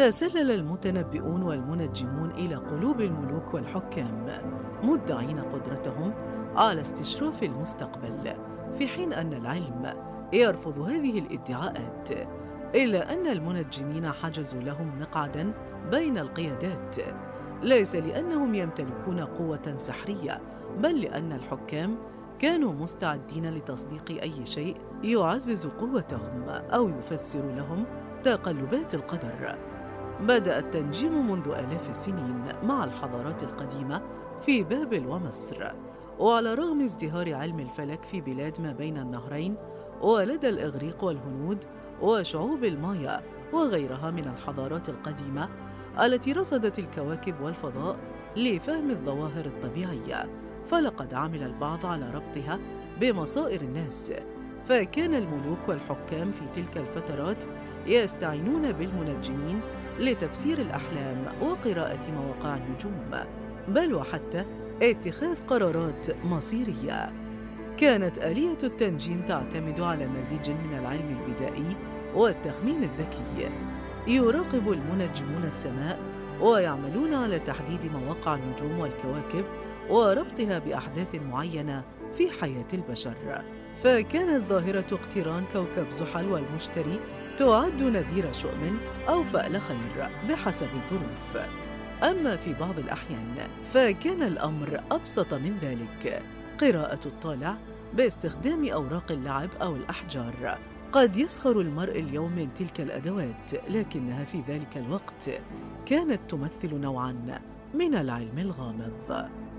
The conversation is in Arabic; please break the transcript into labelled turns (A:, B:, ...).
A: تسلل المتنبئون والمنجمون إلى قلوب الملوك والحكام، مدعين قدرتهم على استشراف المستقبل، في حين أن العلم يرفض هذه الادعاءات، إلا أن المنجمين حجزوا لهم مقعداً بين القيادات، ليس لأنهم يمتلكون قوة سحرية، بل لأن الحكام كانوا مستعدين لتصديق أي شيء يعزز قوتهم أو يفسر لهم تقلبات القدر. بدأ التنجيم منذ آلاف السنين مع الحضارات القديمة في بابل ومصر، وعلى رغم ازدهار علم الفلك في بلاد ما بين النهرين ولدى الإغريق والهنود وشعوب المايا وغيرها من الحضارات القديمة التي رصدت الكواكب والفضاء لفهم الظواهر الطبيعية، فلقد عمل البعض على ربطها بمصائر الناس، فكان الملوك والحكام في تلك الفترات يستعينون بالمنجمين لتفسير الأحلام وقراءة مواقع النجوم، بل وحتى اتخاذ قرارات مصيرية. كانت آلية التنجيم تعتمد على مزيج من العلم البدائي والتخمين الذكي. يراقب المنجمون السماء ويعملون على تحديد مواقع النجوم والكواكب وربطها بأحداث معينة في حياة البشر، فكانت ظاهرة اقتران كوكب زحل والمشتري تعد نذير شؤم أو فأل خير بحسب الظروف. أما في بعض الأحيان فكان الأمر أبسط من ذلك، قراءة الطالع باستخدام أوراق اللعب أو الأحجار. قد يسخر المرء اليوم من تلك الأدوات، لكنها في ذلك الوقت كانت تمثل نوعاً من العلم الغامض.